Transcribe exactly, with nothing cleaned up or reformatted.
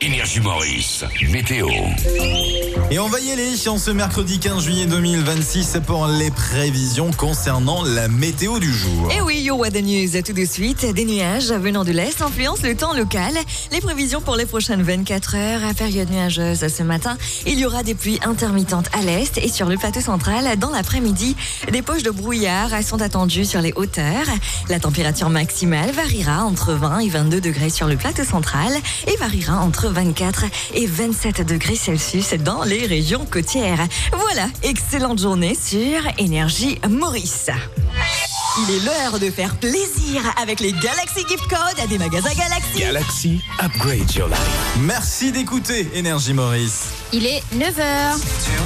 Énergie Maurice, météo. Et on va y aller en ce mercredi quinze juillet deux mille vingt-six pour les prévisions concernant la météo du jour. Et oui, Your Weather News tout de suite. Des nuages venant de l'est influencent le temps local. Les prévisions pour les prochaines vingt-quatre heures, à période nuageuse ce matin, il y aura des pluies intermittentes à l'est et sur le plateau central. Dans l'après-midi, des poches de brouillard sont attendues sur les hauteurs. La température maximale variera entre vingt et vingt-deux degrés sur le plateau central et variera entre vingt-quatre et vingt-sept degrés Celsius dans les régions côtières. Voilà, excellente journée sur Énergie Maurice. Il est l'heure de faire plaisir avec les Galaxy Gift Codes des magasins Galaxy. Galaxy, upgrade your life. Merci d'écouter Énergie Maurice. Il est neuf heures.